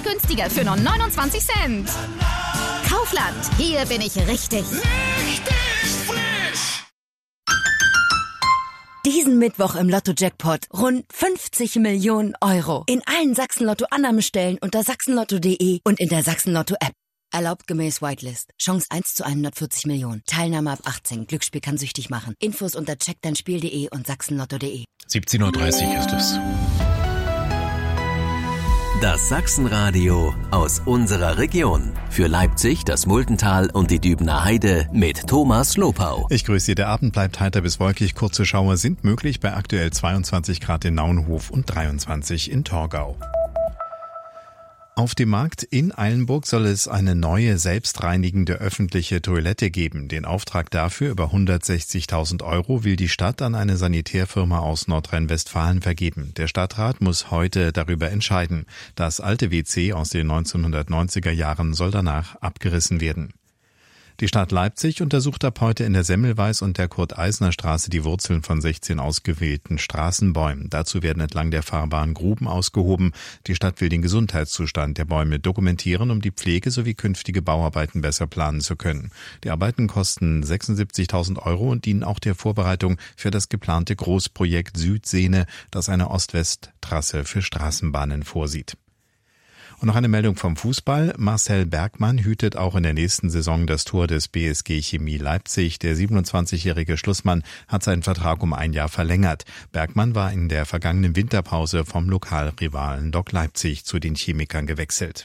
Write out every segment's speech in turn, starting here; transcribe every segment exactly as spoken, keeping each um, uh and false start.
günstiger für nur neunundzwanzig Cent. Kaufland, hier bin ich richtig. Richtig frisch! Diesen Mittwoch im Lotto-Jackpot rund fünfzig Millionen Euro. In allen Sachsen-Lotto-Annahmestellen unter sachsenlotto punkt de und in der Sachsen-Lotto-App. Erlaubt gemäß Whitelist. Chance eins zu hundertvierzig Millionen. Teilnahme ab achtzehn. Glücksspiel kann süchtig machen. Infos unter check dein spiel punkt de und sachsenlotto punkt de. siebzehn Uhr dreißig ist es. Das Sachsenradio aus unserer Region. Für Leipzig, das Multental und die Dübener Heide mit Thomas Lopau. Ich grüße Sie. Der Abend bleibt heiter bis wolkig. Kurze Schauer sind möglich bei aktuell zweiundzwanzig Grad in Naunhof und dreiundzwanzig in Torgau. Auf dem Markt in Eilenburg soll es eine neue selbstreinigende öffentliche Toilette geben. Den Auftrag dafür über hundertsechzigtausend Euro will die Stadt an eine Sanitärfirma aus Nordrhein-Westfalen vergeben. Der Stadtrat muss heute darüber entscheiden. Das alte W C aus den neunzehnhundertneunziger Jahren soll danach abgerissen werden. Die Stadt Leipzig untersucht ab heute in der Semmelweis und der Kurt-Eisner-Straße die Wurzeln von sechzehn ausgewählten Straßenbäumen. Dazu werden entlang der Fahrbahn Gruben ausgehoben. Die Stadt will den Gesundheitszustand der Bäume dokumentieren, um die Pflege sowie künftige Bauarbeiten besser planen zu können. Die Arbeiten kosten sechsundsiebzigtausend Euro und dienen auch der Vorbereitung für das geplante Großprojekt Südsehne, das eine Ost-West-Trasse für Straßenbahnen vorsieht. Und noch eine Meldung vom Fußball. Marcel Bergmann hütet auch in der nächsten Saison das Tor des B S G Chemie Leipzig. Der siebenundzwanzigjährige Schlussmann hat seinen Vertrag um ein Jahr verlängert. Bergmann war in der vergangenen Winterpause vom Lokalrivalen Lok Leipzig zu den Chemikern gewechselt.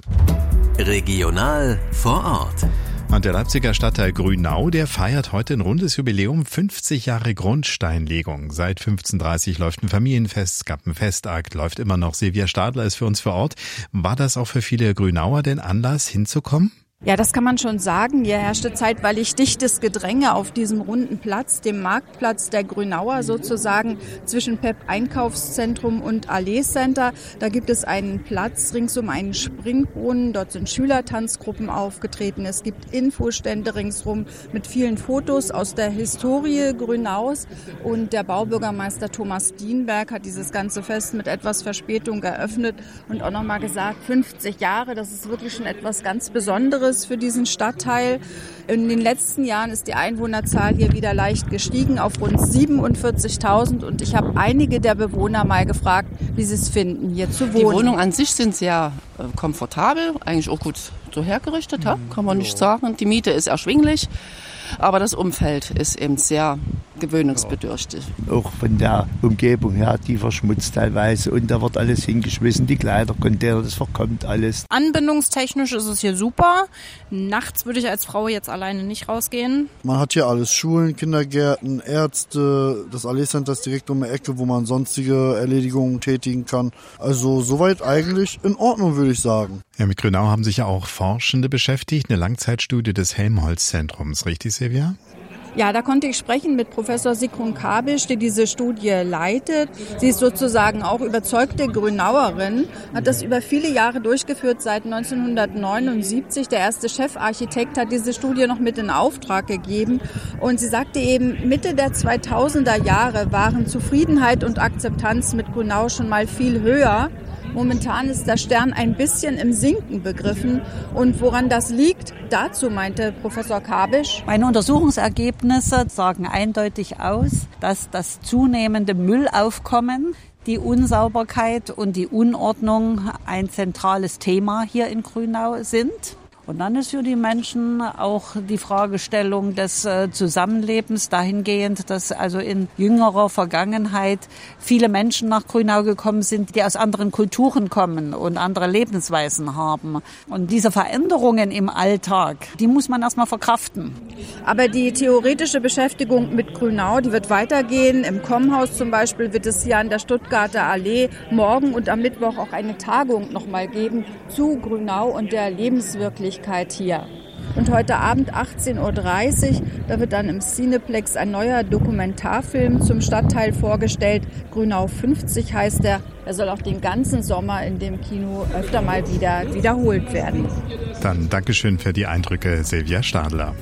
Regional vor Ort. Und der Leipziger Stadtteil Grünau, der feiert heute ein rundes Jubiläum, fünfzig Jahre Grundsteinlegung. Seit fünfzehnhundertdreißig läuft ein Familienfest, es gab einen Festakt, läuft immer noch. Silvia Stadler ist für uns vor Ort. War das auch für viele Grünauer denn Anlass, hinzukommen? Ja, das kann man schon sagen. Hier herrschte zeitweilig dichtes Gedränge auf diesem runden Platz, dem Marktplatz der Grünauer sozusagen, zwischen P E P-Einkaufszentrum und Allee-Center. Da gibt es einen Platz rings um einen Springbrunnen. Dort sind Schülertanzgruppen aufgetreten. Es gibt Infostände ringsrum mit vielen Fotos aus der Historie Grünaus. Und der Baubürgermeister Thomas Dienberg hat dieses ganze Fest mit etwas Verspätung eröffnet und auch nochmal gesagt, fünfzig Jahre, das ist wirklich schon etwas ganz Besonderes für diesen Stadtteil. In den letzten Jahren ist die Einwohnerzahl hier wieder leicht gestiegen auf rund siebenundvierzigtausend und ich habe einige der Bewohner mal gefragt, wie sie es finden, hier zu wohnen. Die Wohnungen an sich sind sehr äh, komfortabel, eigentlich auch gut so hergerichtet, ja? Kann man nicht sagen. Die Miete ist erschwinglich, aber das Umfeld ist eben sehr gewöhnungsbedürftig. Auch von der Umgebung her, die verschmutzt teilweise und da wird alles hingeschmissen, die Kleidercontainer, das verkommt alles. Anbindungstechnisch ist es hier super. Nachts würde ich als Frau jetzt alleine nicht rausgehen. Man hat hier alles, Schulen, Kindergärten, Ärzte, das Allee-Center ist direkt um die Ecke, wo man sonstige Erledigungen tätigen kann. Also soweit eigentlich in Ordnung, würde ich sagen. Ja, mit Grünau haben sich ja auch Forschende beschäftigt, eine Langzeitstudie des Helmholtz-Zentrums, richtig Silvia? Ja, da konnte ich sprechen mit Professor Sigrun Kabisch, die diese Studie leitet. Sie ist sozusagen auch überzeugte Grünauerin, hat das über viele Jahre durchgeführt, seit neunzehnhundertneunundsiebzig. Der erste Chefarchitekt hat diese Studie noch mit in Auftrag gegeben. Und sie sagte eben, Mitte der zweitausender Jahre waren Zufriedenheit und Akzeptanz mit Grünau schon mal viel höher. Momentan ist der Stern ein bisschen im Sinken begriffen. Und woran das liegt, dazu meinte Professor Kabisch. Meine Untersuchungsergebnisse sagen eindeutig aus, dass das zunehmende Müllaufkommen, die Unsauberkeit und die Unordnung ein zentrales Thema hier in Grünau sind. Und dann ist für die Menschen auch die Fragestellung des äh, Zusammenlebens dahingehend, dass also in jüngerer Vergangenheit viele Menschen nach Grünau gekommen sind, die aus anderen Kulturen kommen und andere Lebensweisen haben. Und diese Veränderungen im Alltag, die muss man erstmal verkraften. Aber die theoretische Beschäftigung mit Grünau, die wird weitergehen. Im Kommhaus zum Beispiel wird es hier an der Stuttgarter Allee morgen und am Mittwoch auch eine Tagung nochmal geben zu Grünau und der Lebenswirklichkeit hier. Und heute Abend achtzehn Uhr dreißig, da wird dann im Cineplex ein neuer Dokumentarfilm zum Stadtteil vorgestellt. Grünau fünfzig heißt er. Er soll auch den ganzen Sommer in dem Kino öfter mal wieder wiederholt werden. Dann Dankeschön für die Eindrücke, Silvia Stadler.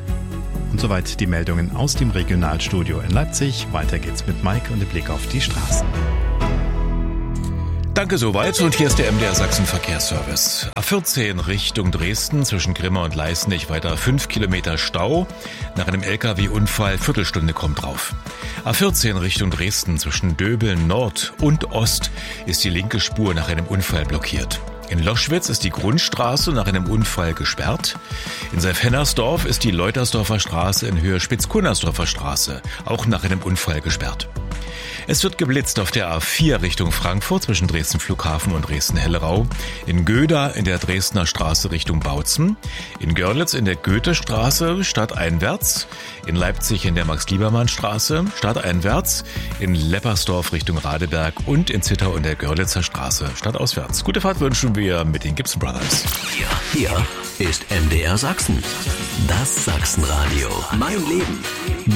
Und soweit die Meldungen aus dem Regionalstudio in Leipzig. Weiter geht's mit Mike und dem Blick auf die Straßen. Danke soweit und hier ist der M D R Sachsen Verkehrsservice. A vierzehn Richtung Dresden zwischen Grimma und Leißnich weiter fünf Kilometer Stau. Nach einem L K W-Unfall Viertelstunde kommt drauf. A vierzehn Richtung Dresden zwischen Döbeln Nord und Ost ist die linke Spur nach einem Unfall blockiert. In Loschwitz ist die Grundstraße nach einem Unfall gesperrt. In Seif-Hennersdorf ist die Leutersdorfer Straße in Höhe Spitz-Kunnersdorfer Straße auch nach einem Unfall gesperrt. Es wird geblitzt auf der A vier Richtung Frankfurt zwischen Dresden Flughafen und Dresden-Hellerau, in Göda in der Dresdner Straße Richtung Bautzen, in Görlitz in der Goethestraße stadteinwärts, in Leipzig in der Max-Liebermann-Straße stadteinwärts, in Leppersdorf Richtung Radeberg und in Zittau in der Görlitzer Straße stadtauswärts. Gute Fahrt wünschen wir mit den Gibson Brothers. Hier, hier ist M D R Sachsen. Das Sachsenradio. Mein Leben.